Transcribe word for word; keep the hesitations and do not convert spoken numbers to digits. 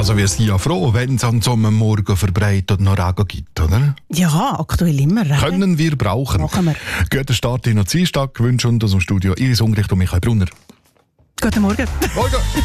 Also wir sind ja froh, wenn es an so einem Morgen verbreitet noch Regen gibt, oder? Ja, aktuell immer Regen. Können wir brauchen. Machen wir. Guten Start in den Dienstag wünschen uns aus dem Studio Iris Ungerecht und Michael Brunner. Guten Morgen. Morgen.